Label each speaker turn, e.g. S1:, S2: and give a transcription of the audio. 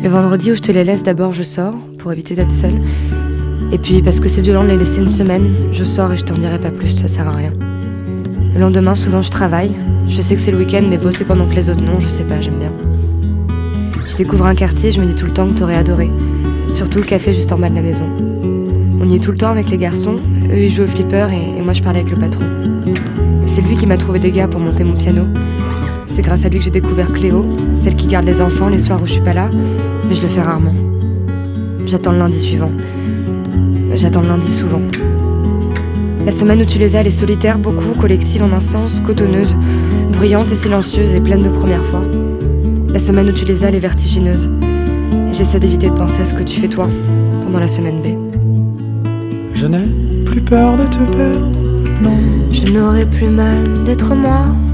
S1: Le vendredi où je te les laisse, d'abord je sors pour éviter d'être seule. Et puis parce que c'est violent de les laisser une semaine, je sors et je t'en dirai pas plus, ça sert à rien. Le lendemain, souvent je travaille. Je sais que c'est le week-end, mais bosser pendant que les autres non, je sais pas, j'aime bien. Je découvre un quartier, je me dis tout le temps que t'aurais adoré. Surtout le café juste en bas de la maison. On y est tout le temps avec les garçons, eux ils jouent au flipper et moi je parle avec le patron. C'est lui qui m'a trouvé des gars pour monter mon piano. C'est grâce à lui que j'ai découvert Cléo, celle qui garde les enfants les soirs où je suis pas là, mais je le fais rarement. J'attends le lundi suivant. J'attends le lundi souvent. La semaine où tu les as, elle est solitaire, beaucoup, collective en un sens, cotonneuse, bruyante et silencieuse et pleine de premières fois. La semaine où tu les as, elle est vertigineuse. Et j'essaie d'éviter de penser à ce que tu fais toi, pendant la semaine B.
S2: Je n'ai plus peur de te perdre, non.
S1: Je n'aurai plus mal d'être moi.